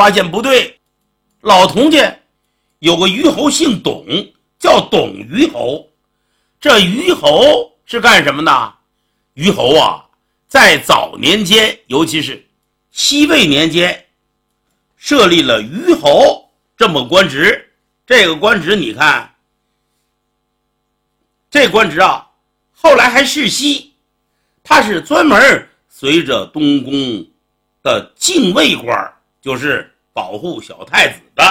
发现不对，老童家有个虞侯姓董，叫董虞侯。这虞侯是干什么的？虞侯啊，在早年间，尤其是西魏年间，设立了虞侯这么官职。这个官职你看，这官职啊，后来还世袭，他是专门随着东宫的禁卫官，就是保护小太子的，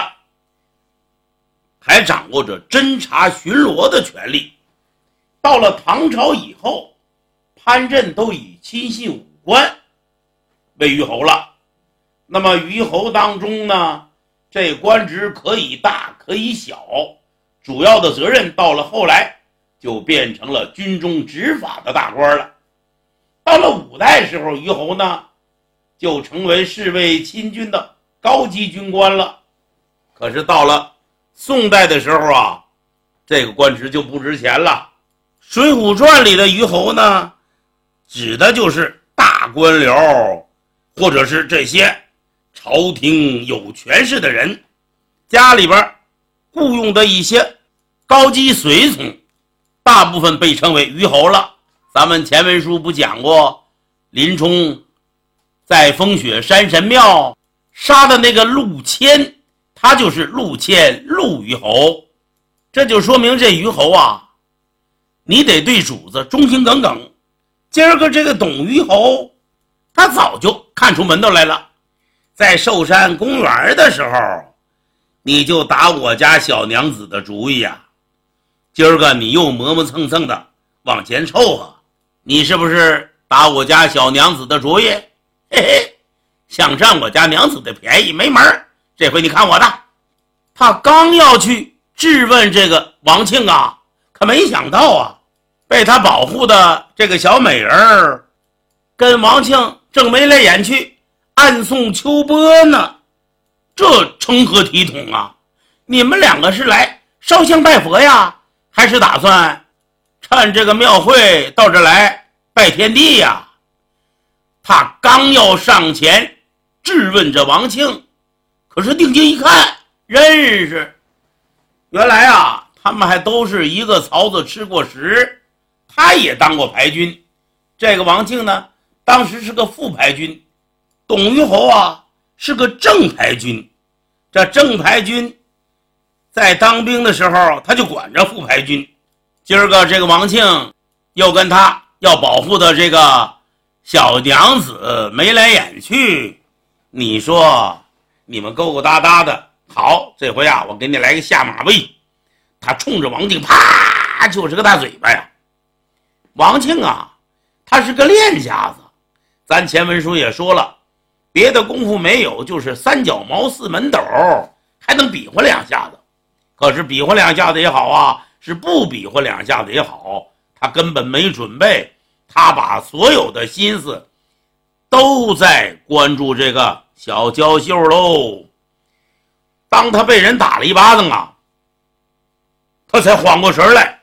还掌握着侦察巡逻的权利。到了唐朝以后，藩镇都以亲信武官为虞侯了。那么虞侯当中呢，这官职可以大可以小，主要的责任到了后来就变成了军中执法的大官了。到了五代时候，虞侯呢就成为侍卫亲军的高级军官了。可是到了宋代的时候啊，这个官职就不值钱了。水浒传里的虞侯呢，指的就是大官僚，或者是这些朝廷有权势的人，家里边雇佣的一些高级随从，大部分被称为虞侯了。咱们前文书不讲过，林冲在风雪山神庙杀的那个陆谦，他就是陆谦陆虞侯。这就说明这虞侯啊，你得对主子忠心耿耿。今儿个这个董虞侯，他早就看出门道来了。在寿山公园的时候，你就打我家小娘子的主意啊，今儿个你又磨磨蹭蹭的往前凑合，你是不是打我家小娘子的主意？嘿嘿，想占我家娘子的便宜没门儿，这回你看我的。他刚要去质问这个王庆啊，可没想到啊，被他保护的这个小美人儿跟王庆正眉来眼去，暗送秋波呢。这成何体统啊？你们两个是来烧香拜佛呀，还是打算趁这个庙会到这来拜天地呀？他刚要上前质问着王庆，可是定睛一看，认识，原来啊，他们还都是一个槽子吃过食，他也当过牌军。这个王庆呢，当时是个副牌军，董虞侯啊是个正牌军。这正牌军在当兵的时候，他就管着副牌军。今儿个这个王庆又跟他要保护的这个小娘子眉来眼去，你说你们勾勾搭搭的。好，这回啊，我给你来个下马威。他冲着王庆啪就是个大嘴巴呀。王庆啊，他是个练家子，咱前文书也说了，别的功夫没有，就是三脚猫四门斗，还能比划两下子。可是比划两下子也好啊，是不比划两下子也好，他根本没准备，他把所有的心思都在关注这个小娇秀喽。当他被人打了一巴掌啊，他才缓过神来。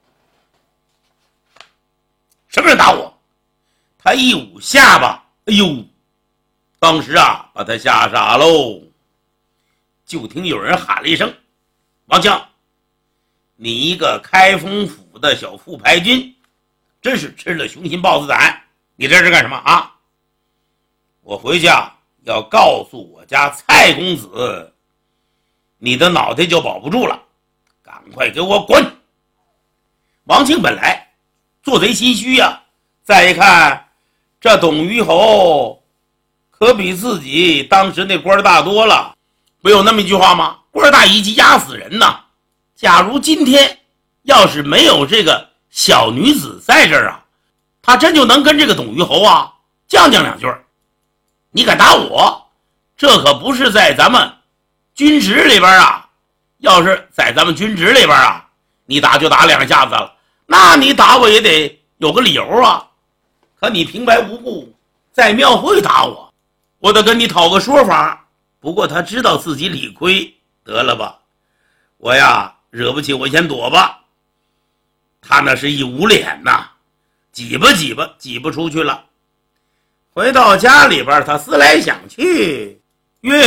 什么人打我？他一捂下巴，哎呦，当时啊把他吓傻喽。就听有人喊了一声：王庆，你一个开封府的小副牌军，真是吃了雄心豹子胆，你这是干什么啊？我回去啊要告诉我家蔡公子，你的脑袋就保不住了，赶快给我滚！王庆本来做贼心虚呀，再一看这董虞侯可比自己当时那官大多了。不有那么一句话吗？官大一级压死人呐。假如今天要是没有这个小女子在这儿啊，他真就能跟这个董虞侯啊犟两句。你敢打我，这可不是在咱们军职里边啊，要是在咱们军职里边啊，你打就打两下子了，那你打我也得有个理由啊。可你平白无故在庙会打我，我得跟你讨个说法。不过他知道自己理亏，得了吧，我呀惹不起我先躲吧。他那是一捂脸呐，挤不出去了。回到家里边，他思来想去，